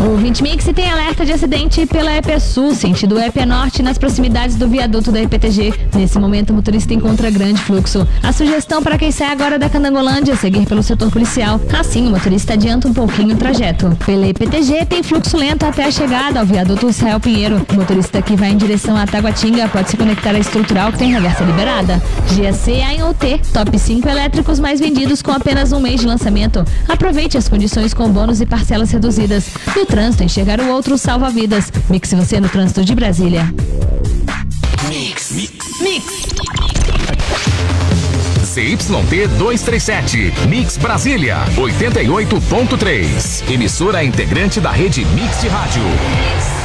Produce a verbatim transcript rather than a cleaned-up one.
O vinte Mix tem alerta de acidente pela E P Sul, sentido E P Norte, nas proximidades do viaduto da E P T G. Nesse momento, o motorista encontra grande fluxo. A sugestão para quem sai agora da Candangolândia é seguir pelo setor policial. Assim, o motorista adianta um pouquinho o trajeto. Pela E P T G, tem fluxo lento até a chegada ao viaduto Israel Pinheiro. O motorista que vai em direção a Taguatinga pode se conectar à estrutural que tem reversa liberada. G A C A em O T, top cinco elétricos mais vendidos com apenas um mês de lançamento. Aproveite as condições com bônus e parcelas reduzidas. No trânsito, enxergar o outro salva vidas. Mix você no trânsito de Brasília. Mix. Mix. Mix. C Y T duzentos e trinta e sete, Mix Brasília, oitenta e oito ponto três. Emissora integrante da rede Mix de Rádio.